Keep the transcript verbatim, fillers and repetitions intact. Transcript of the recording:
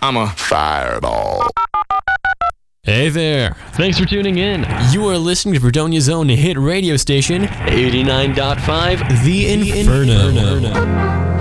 I'm a fireball. Hey there. Thanks for tuning in. You are listening to Fredonia's own hit radio station, eighty-nine point five The Inferno. The Inferno.